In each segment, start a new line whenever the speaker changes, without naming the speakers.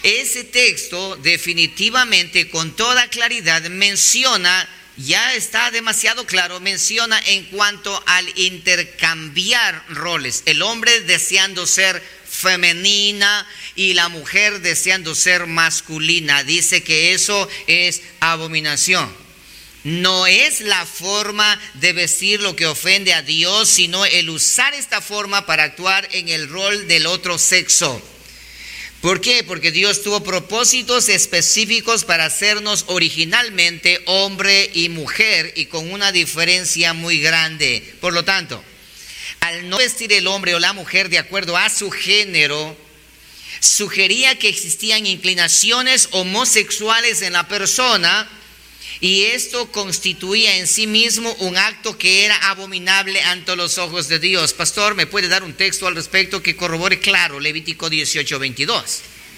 ese texto definitivamente con toda claridad menciona, ya está demasiado claro, menciona en cuanto al intercambiar roles. El hombre deseando ser femenina y la mujer deseando ser masculina. Dice que eso es abominación. No es la forma de vestir lo que ofende a Dios, sino el usar esta forma para actuar en el rol del otro sexo. ¿Por qué? Porque Dios tuvo propósitos específicos para hacernos originalmente hombre y mujer, y con una diferencia muy grande. Por lo tanto, al no vestir el hombre o la mujer de acuerdo a su género, sugería que existían inclinaciones homosexuales en la persona, y esto constituía en sí mismo un acto que era abominable ante los ojos de Dios. Pastor, ¿me puede dar un texto al respecto que corrobore claro Levítico 18:22?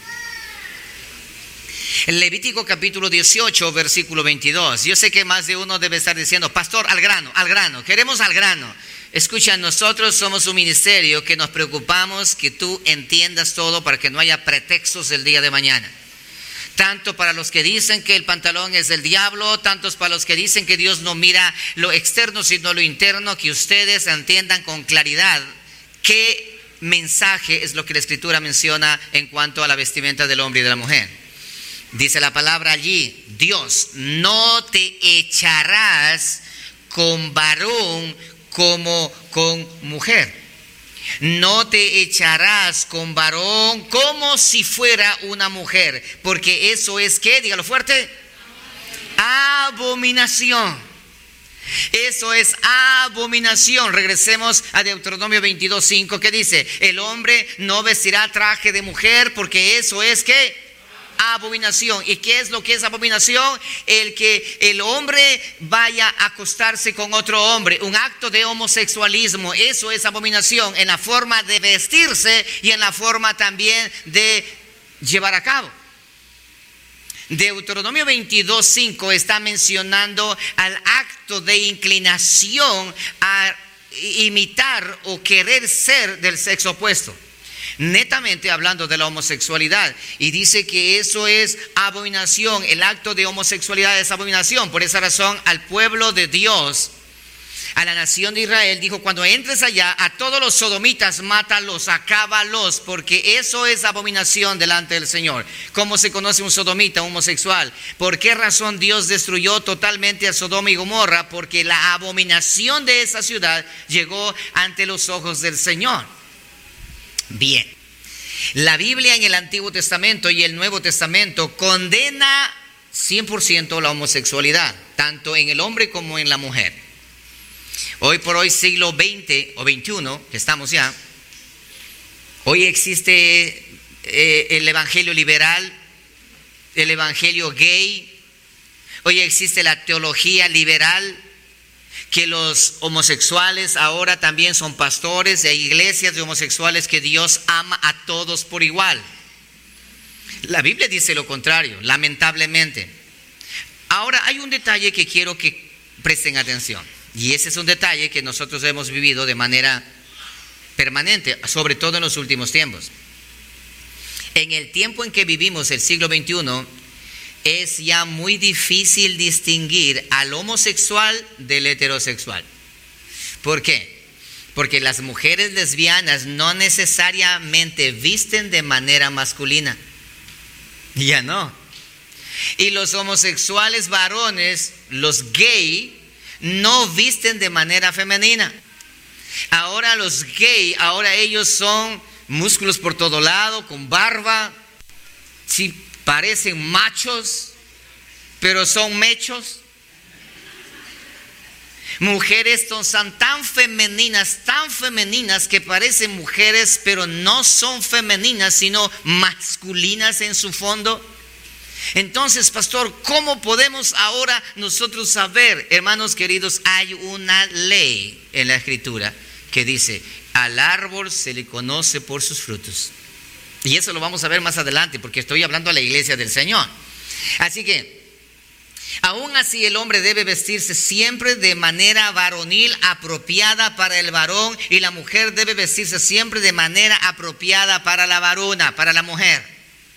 Levítico capítulo 18, versículo 22. Yo sé que más de uno debe estar diciendo: pastor, al grano, queremos al grano. Escucha, nosotros somos un ministerio que nos preocupamos que tú entiendas todo para que no haya pretextos el día de mañana. Tanto para los que dicen que el pantalón es del diablo, tantos para los que dicen que Dios no mira lo externo sino lo interno, que ustedes entiendan con claridad qué mensaje es lo que la Escritura menciona en cuanto a la vestimenta del hombre y de la mujer. Dice la palabra allí: Dios, no te echarás con varón como con mujer. No te echarás con varón como si fuera una mujer, porque eso es, ¿qué? Dígalo fuerte. Abominación. Eso es abominación. Regresemos a Deuteronomio 22:5, que dice: el hombre no vestirá traje de mujer, porque eso es, ¿qué? Abominación. ¿Y qué es lo que es abominación? El que el hombre vaya a acostarse con otro hombre, un acto de homosexualismo. Eso es abominación en la forma de vestirse y en la forma también de llevar a cabo. Deuteronomio 22:5 está mencionando al acto de inclinación a imitar o querer ser del sexo opuesto, netamente hablando de la homosexualidad, y dice que eso es abominación. El acto de homosexualidad es abominación. Por esa razón, al pueblo de Dios, a la nación de Israel, dijo: cuando entres allá, a todos los sodomitas mátalos, acábalos, porque eso es abominación delante del Señor. ¿Cómo se conoce un sodomita, un homosexual? ¿Por qué razón Dios destruyó totalmente a Sodoma y Gomorra? Porque la abominación de esa ciudad llegó ante los ojos del Señor. Bien, la Biblia en el Antiguo Testamento y el Nuevo Testamento condena 100% la homosexualidad, tanto en el hombre como en la mujer. Hoy por hoy, siglo XX o XXI, que estamos ya, hoy existe el evangelio liberal, el evangelio gay. Hoy existe la teología liberal, que los homosexuales ahora también son pastores, e iglesias de homosexuales, que Dios ama a todos por igual. La Biblia dice lo contrario, lamentablemente. Ahora hay un detalle que quiero que presten atención, y ese es un detalle que nosotros hemos vivido de manera permanente, sobre todo en los últimos tiempos. En el tiempo en que vivimos, el siglo XXI, es ya muy difícil distinguir al homosexual del heterosexual. ¿Por qué? Porque las mujeres lesbianas no necesariamente visten de manera masculina. Ya no. Y los homosexuales varones, los gay, no visten de manera femenina. Ahora los gay, ahora ellos son músculos por todo lado, con barba, sí, parecen machos, pero son mechos. Mujeres son tan femeninas que parecen mujeres, pero no son femeninas, sino masculinas en su fondo. Entonces, pastor, ¿cómo podemos ahora nosotros saber? Hermanos queridos, hay una ley en la Escritura que dice: al árbol se le conoce por sus frutos. Y eso lo vamos a ver más adelante, porque estoy hablando a la iglesia del Señor. Así que, aún así, el hombre debe vestirse siempre de manera varonil, apropiada para el varón, y la mujer debe vestirse siempre de manera apropiada para la varona, para la mujer.